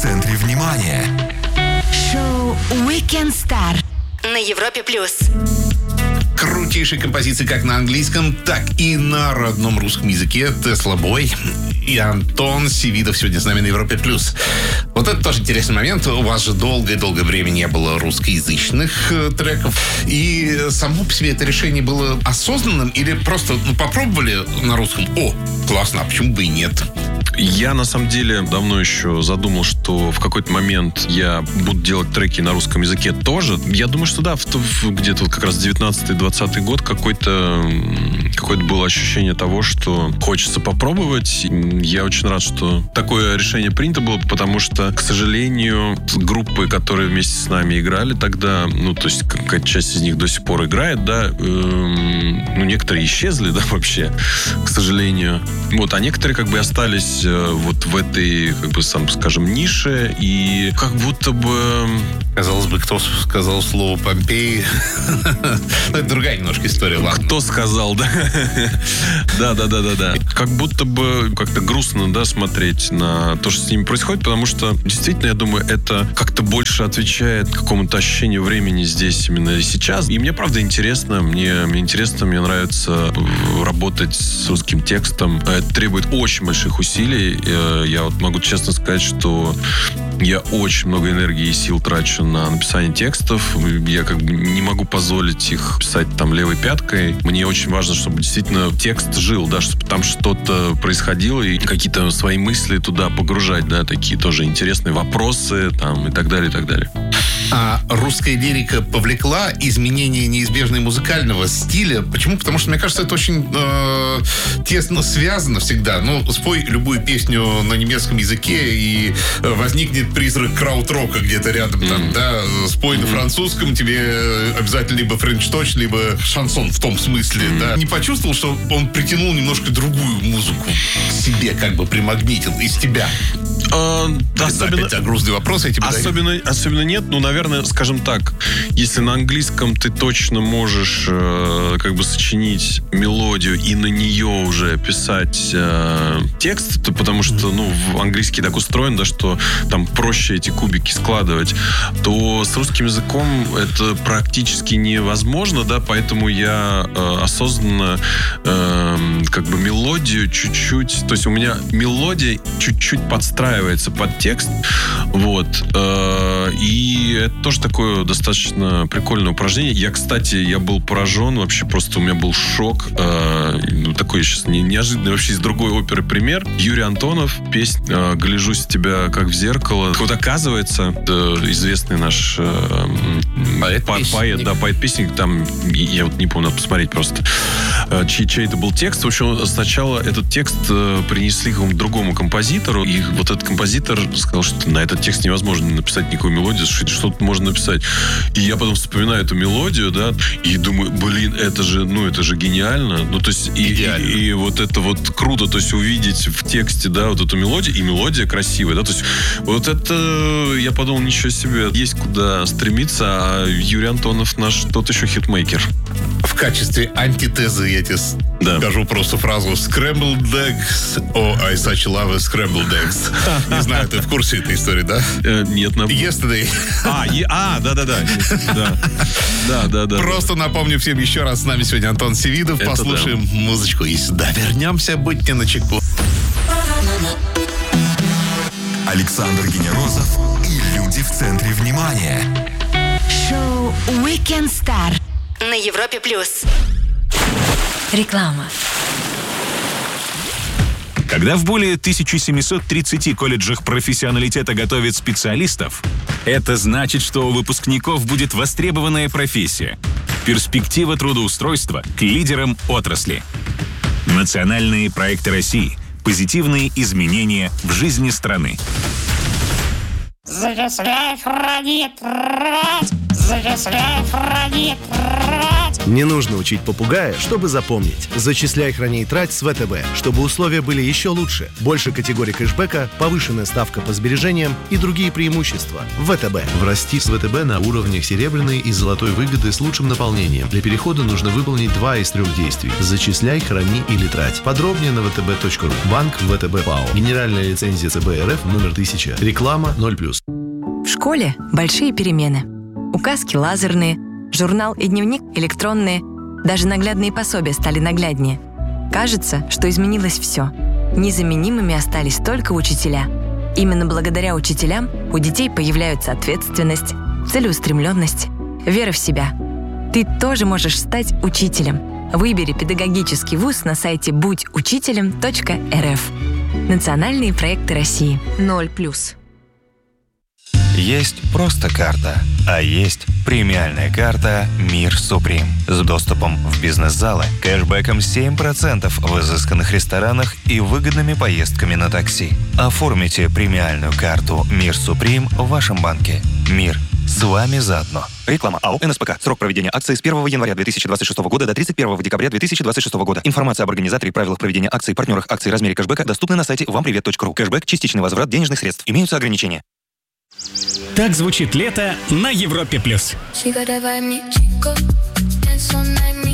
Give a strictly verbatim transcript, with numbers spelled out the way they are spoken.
центре внимания. Шоу Weekend Star на Европе плюс. Крутейшие композиции как на английском, так и на родном русском языке. Тесла Бой и Антон Севидов сегодня с нами на Европе плюс. Вот это тоже интересный момент. У вас же долгое-долгое время не было русскоязычных э, треков. И само по себе это решение было осознанным или просто ну, попробовали на русском? О, классно, а почему бы и нет? Я, на самом деле, давно еще задумал, что в какой-то момент я буду делать треки на русском языке тоже. Я думаю, что да, в, в, где-то вот как раз девятнадцатый-двадцатый год какой-то, какое-то было ощущение того, что хочется попробовать. Я очень рад, что такое решение принято было, потому что, к сожалению, группы, которые вместе с нами играли тогда, ну, то есть какая-то часть из них до сих пор играет, да, эм, ну, некоторые исчезли, да, вообще, к сожалению. Вот, а некоторые как бы остались вот в этой, как бы, сам скажем, нише, и как будто бы... Казалось бы, кто сказал слово Помпей? Это другая немножко история, ладно. Кто сказал, да? Да, да, да, да, да. Как будто бы как-то грустно, да, смотреть на то, что с ними происходит, потому что, действительно, я думаю, это как-то больше отвечает какому-то ощущению времени здесь, именно и сейчас. И мне, правда, интересно, мне, мне интересно, мне нравится работать с русским текстом. Это требует очень больших усилий. Я вот могу честно сказать, что я очень много энергии и сил трачу на написание текстов. Я как бы не могу позволить их писать там левой пяткой. Мне очень важно, чтобы действительно текст жил, да, чтобы там что-то происходило и какие-то свои мысли туда погружать, да, такие тоже интересные вопросы там и так далее, и так далее. А русская лирика повлекла изменение неизбежной музыкального стиля. Почему? Потому что, мне кажется, это очень э, тесно связано всегда. Ну, спой любую песню на немецком языке, и возникнет призрак краудрока где-то рядом. Mm-hmm. Там, да? Спой mm-hmm. на французском, тебе обязательно либо френч-точ, либо шансон в том смысле. Mm-hmm. Да? Не почувствовал, что он притянул немножко другую музыку к себе, как бы примагнитил из тебя? А, да, особенно, опять грустный вопрос. Я тебе особенно, особенно нет. Ну, наверное, скажем так, если на английском ты точно можешь э, как бы сочинить мелодию и на нее уже писать э, текст, то, потому что, ну, английский так устроен, да, что там проще эти кубики складывать, то с русским языком это практически невозможно, да, поэтому я э, осознанно э, как бы мелодию чуть-чуть, то есть у меня мелодия чуть-чуть подстраивается под текст, вот, э, и это тоже такое достаточно прикольное упражнение. Я, кстати, я был поражен, вообще просто у меня был шок, э, ну, такой сейчас не, неожиданный вообще из другой оперы пример. Юрий Антонов, песня э, «Гляжусь в тебя, как в зеркало». Вот оказывается, э, известный наш э, поэт, поэт, да, поэт-песенник, там, я вот не помню, надо посмотреть просто, э, чей, чей это был текст. В общем, сначала этот текст э, принесли какому-то другому композитору, и вот этот композитор сказал, что на этот текст невозможно написать никакую мелодию, что-то можно написать. И я потом вспоминаю эту мелодию, да, и думаю, блин, это же, ну, это же гениально. Ну, то есть, и, и, и вот это вот круто, то есть, увидеть в тексте, да, вот эту мелодию, и мелодия красивая, да, то есть, вот это, я подумал, ничего себе, есть куда стремиться, а Юрий Антонов наш тот еще хитмейкер. В качестве антитезы я тебе да. скажу просто фразу «Scrambled eggs». Oh, I such love scrambled eggs. Не знаю, ты в курсе этой истории, да? Э, нет. На... Yesterday. А, е... а, да-да-да. Да, да, да. Просто напомню всем еще раз, с нами сегодня Антон Севидов. Это послушаем да. музычку и сюда вернемся. Будьте начеку. Александр Генерозов и люди в центре внимания. Шоу Weekend Star на Европе плюс. Реклама. Когда в более тысяча семьсот тридцати колледжах профессионалитета готовят специалистов, это значит, что у выпускников будет востребованная профессия. Перспектива трудоустройства к лидерам отрасли. Национальные проекты России. Позитивные изменения в жизни страны. Зачисляй, хранит, рать! Зачисляй, хранит, рать! Не нужно учить попугая, чтобы запомнить. Зачисляй, храни и трать с ВТБ, чтобы условия были еще лучше. Больше категорий кэшбэка, повышенная ставка по сбережениям и другие преимущества. ВТБ. Врасти с ВТБ на уровнях серебряной и золотой выгоды с лучшим наполнением. Для перехода нужно выполнить два из трех действий. Зачисляй, храни или трать. Подробнее на вэ тэ бэ точка ру. Банк ВТБ ПАО. Генеральная лицензия цэ бэ эр эф номер тысяча. Реклама ноль плюс. В школе большие перемены. Указки лазерные, журнал и дневник электронные. Даже наглядные пособия стали нагляднее. Кажется, что изменилось все. Незаменимыми остались только учителя. Именно благодаря учителям у детей появляются ответственность, целеустремленность, вера в себя. Ты тоже можешь стать учителем. Выбери педагогический вуз на сайте будь учителем точка эр эф. Национальные проекты России. ноль плюс. Есть просто карта, а есть премиальная карта «Мир Суприм» с доступом в бизнес-залы, кэшбэком семь процентов в изысканных ресторанах и выгодными поездками на такси. Оформите премиальную карту «Мир Суприм» в вашем банке. Мир с вами заодно. Реклама. АО «эн эс пэ ка». Срок проведения акции с первого января две тысячи двадцать шестого года до тридцать первого декабря две тысячи двадцать шестого года. Информация об организаторе и правилах проведения акций, партнерах акций, размере кэшбэка доступны на сайте вам привет точка ру. Кэшбэк – частичный возврат денежных средств. Имеются ограничения. Так звучит лето на Европе+. плюс.